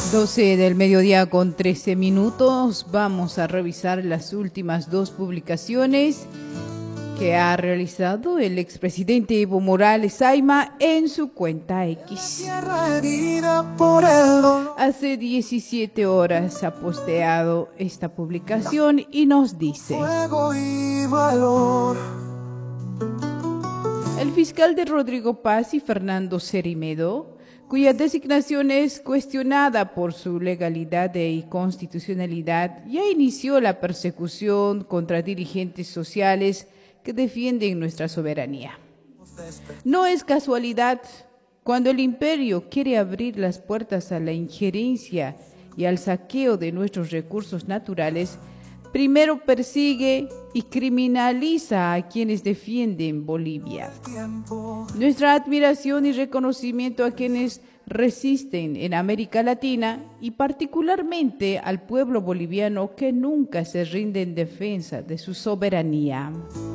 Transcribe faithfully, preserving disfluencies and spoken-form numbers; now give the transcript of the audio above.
doce del mediodía con trece minutos. Vamos a revisar las últimas dos publicaciones que ha realizado el expresidente Evo Morales Ayma en su cuenta X. Hace diecisiete horas ha posteado esta publicación y nos dice: el fiscal de Rodrigo Paz y Fernando Cerimedo, cuya designación es cuestionada por su legalidad e constitucionalidad, ya inició la persecución contra dirigentes sociales que defienden nuestra soberanía. No es casualidad cuando el imperio quiere abrir las puertas a la injerencia y al saqueo de nuestros recursos naturales, primero persigue y criminaliza a quienes defienden Bolivia. Nuestra admiración y reconocimiento a quienes resisten en América Latina y particularmente al pueblo boliviano que nunca se rinde en defensa de su soberanía.